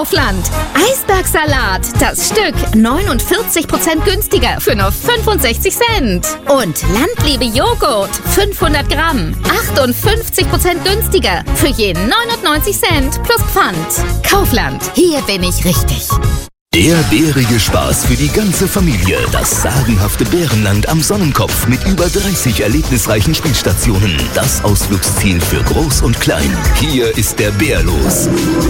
Kaufland. Eisbergsalat, das Stück 49% günstiger für nur 65 Cent. Und Landliebe Joghurt, 500 Gramm, 58% günstiger für je 99 Cent plus Pfand. Kaufland, hier bin ich richtig. Der bärige Spaß für die ganze Familie. Das sagenhafte Bärenland am Sonnenkopf mit über 30 erlebnisreichen Spielstationen. Das Ausflugsziel für Groß und Klein. Hier ist der Bär los.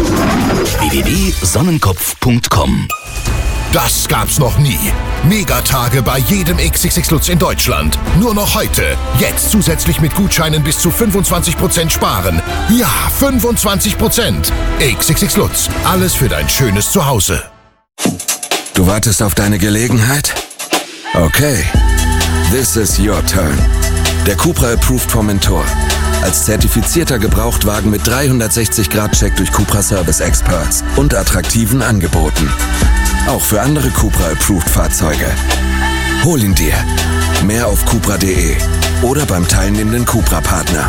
www.sonnenkopf.com. Das gab's noch nie. Megatage bei jedem XXX Lutz in Deutschland. Nur noch heute. Jetzt zusätzlich mit Gutscheinen bis zu 25% sparen. Ja, 25%. XXX Lutz. Alles für dein schönes Zuhause. Du wartest auf deine Gelegenheit? Okay. This is your turn. Der Cupra Approved vom Mentor. Als zertifizierter Gebrauchtwagen mit 360-Grad-Check durch Cupra Service Experts und attraktiven Angeboten. Auch für andere Cupra Approved Fahrzeuge. Hol ihn dir. Mehr auf cupra.de oder beim teilnehmenden Cupra-Partner.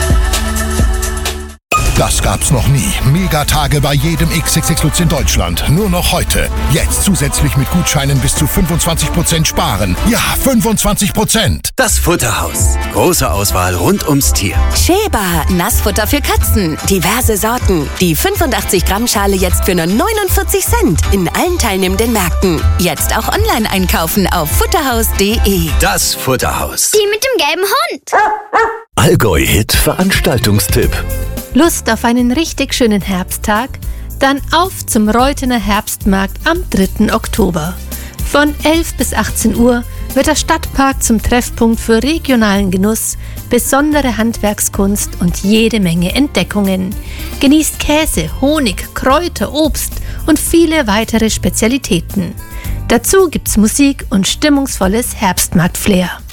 Das gab's noch nie. Megatage bei jedem XXX Lutz in Deutschland. Nur noch heute. Jetzt zusätzlich mit Gutscheinen bis zu 25% sparen. Ja, 25%. Das Futterhaus. Große Auswahl rund ums Tier. Sheba, Nassfutter für Katzen. Diverse Sorten. Die 85 Gramm Schale jetzt für nur 49 Cent. In allen teilnehmenden Märkten. Jetzt auch online einkaufen auf futterhaus.de. Das Futterhaus. Die mit dem gelben Hund. Allgäu-Hit Veranstaltungstipp. Lust auf einen richtig schönen Herbsttag? Dann auf zum Reuthener Herbstmarkt am 3. Oktober. Von 11 bis 18 Uhr wird der Stadtpark zum Treffpunkt für regionalen Genuss, besondere Handwerkskunst und jede Menge Entdeckungen. Genießt Käse, Honig, Kräuter, Obst und viele weitere Spezialitäten. Dazu gibt's Musik und stimmungsvolles Herbstmarkt-Flair.